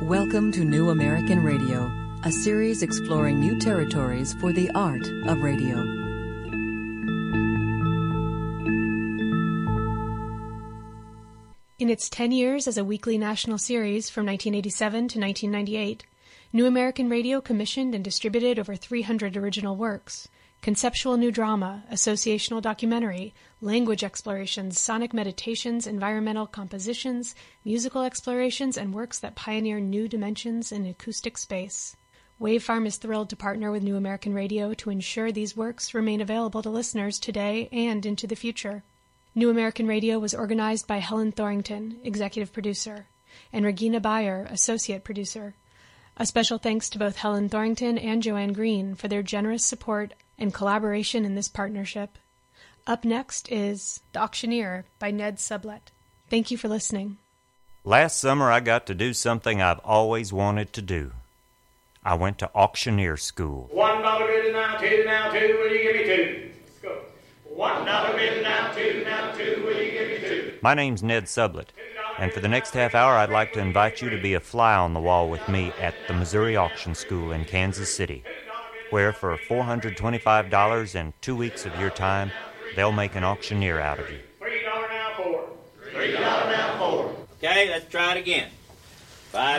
Welcome to New American Radio, a series exploring new territories for the art of radio. In its 10 years as a weekly national series from 1987 to 1998, New American Radio commissioned and distributed over 300 original works: conceptual new drama, associational documentary, language explorations, sonic meditations, environmental compositions, musical explorations, and works that pioneer new dimensions in acoustic space. Wavefarm is thrilled to partner with New American Radio to ensure these works remain available to listeners today and into the future. New American Radio was organized by Helen Thorington, executive producer, and Regina Bayer, associate producer. A special thanks to both Helen Thorington and Joanne Green for their generous support and collaboration in this partnership. Up next is The Auctioneer by Ned Sublett. Thank you for listening. Last summer I got to do something I've always wanted to do. I went to auctioneer school. $1 bid now, two, will you give me two? Let's go. $1 bid now, two, will you give me two? My name's Ned Sublett, and for the next half hour I'd like to invite you to be a fly on the wall with me at the Missouri Auction School in Kansas City, where for $425 and 2 weeks of your time, they'll make an auctioneer out of you. $3 now, four. $3 now, four. Okay, let's try it again. 5